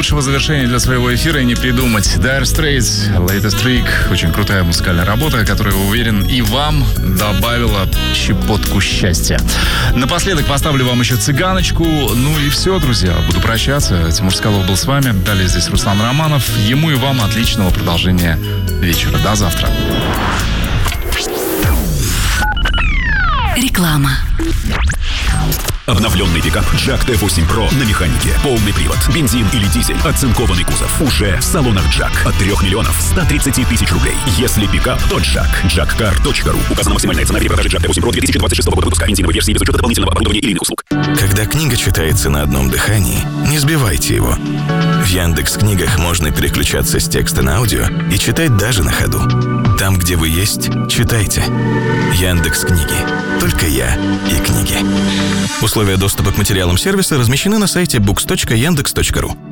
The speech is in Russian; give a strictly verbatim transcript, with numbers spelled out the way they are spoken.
лучшего завершения для своего эфира и не придумать. Dire Straits, Latest Trick. Очень крутая музыкальная работа, которая, уверен, и вам добавила щепотку счастья. Напоследок поставлю вам еще цыганочку. Ну и все, друзья. Буду прощаться. Тимур Скалов был с вами. Далее здесь Руслан Романов. Ему и вам отличного продолжения вечера. До завтра. Реклама. Обновленный пикап Джак Т восемь Про на механике. Полный привод, бензин или дизель, оцинкованный кузов. Уже в салонах Джак от трех миллионов ста тридцати тысяч рублей. Если пикап, то Джак. джак-кар точка ру. Указана максимальная цена при продаже Джак Т восемь Про две тысячи двадцать шестого года выпуска. Бензиновой версии без учета дополнительного оборудования или иных услуг. Когда книга читается на одном дыхании, не сбивайте его. В Яндекс.Книгах можно переключаться с текста на аудио и читать даже на ходу. Там, где вы есть, читайте. Яндекс.Книги. Только я и книги. Условия доступа к материалам сервиса размещены на сайте букс точка яндекс точка ру.